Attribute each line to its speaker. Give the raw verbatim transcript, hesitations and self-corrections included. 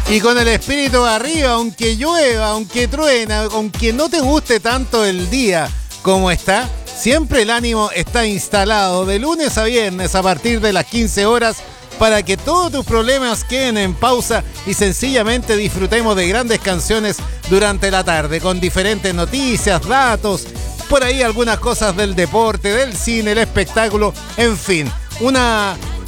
Speaker 1: Y con el espíritu arriba, aunque llueva, aunque truena, aunque no te guste tanto el día como está, siempre el ánimo está instalado de lunes a viernes a partir de las quince horas para que todos tus problemas queden en pausa y sencillamente disfrutemos de grandes canciones durante la tarde con diferentes noticias, datos, por ahí algunas cosas del deporte, del cine, el espectáculo, en fin. Una